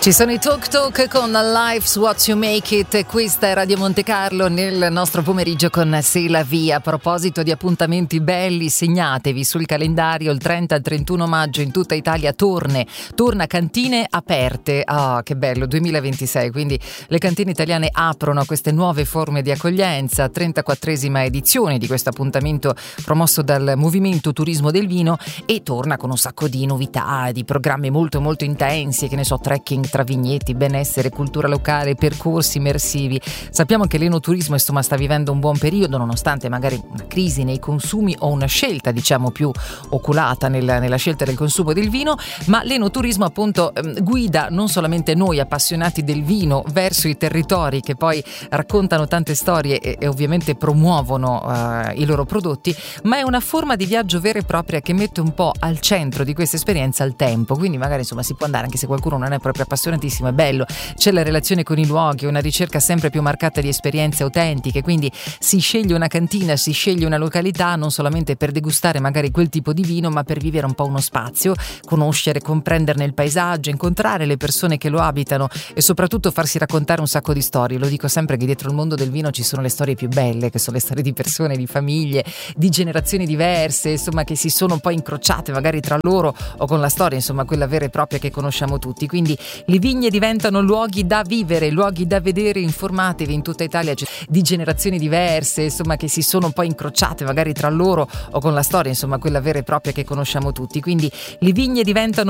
Ci sono i Talk Talk con Life's What You Make It. Questa è Radio Monte Carlo nel nostro pomeriggio con C'est la Vie. A proposito di appuntamenti belli, segnatevi sul calendario il 30 al 31 maggio in tutta Italia torna cantine aperte. Ah, che bello, 2026, quindi le cantine italiane aprono a queste nuove forme di accoglienza, 34esima edizione di questo appuntamento promosso dal Movimento Turismo del Vino, e torna con un sacco di novità, di programmi molto molto intensi, che ne so, trekking tra vigneti, benessere, cultura locale, percorsi immersivi. Sappiamo che l'enoturismo insomma sta vivendo un buon periodo, nonostante magari una crisi nei consumi o una scelta diciamo più oculata nella scelta del consumo del vino, ma l'enoturismo appunto guida non solamente noi appassionati del vino verso i territori che poi raccontano tante storie e ovviamente promuovono i loro prodotti, ma è una forma di viaggio vera e propria che mette un po' al centro di questa esperienza il tempo. Quindi magari insomma si può andare, anche se qualcuno non è proprio appassionatissimo, è bello, c'è la relazione con i luoghi, una ricerca sempre più marcata di esperienze autentiche, quindi si sceglie una cantina, si sceglie una località non solamente per degustare magari quel tipo di vino, ma per vivere un po' uno spazio, conoscere, comprenderne il paesaggio, incontrare le persone che lo abitano e soprattutto farsi raccontare un sacco di storie. Lo dico sempre che dietro il mondo del vino ci sono le storie più belle, che sono le storie di persone, di famiglie, di generazioni diverse, insomma, che si sono un po' incrociate magari tra loro o con la storia, insomma, quella vera e propria che conosciamo tutti. Quindi le vigne diventano luoghi da vivere, luoghi da vedere. Informatevi, in tutta Italia di generazioni diverse, insomma, che si sono un po' incrociate magari tra loro o con la storia, insomma, quella vera e propria che conosciamo tutti. Quindi le vigne diventano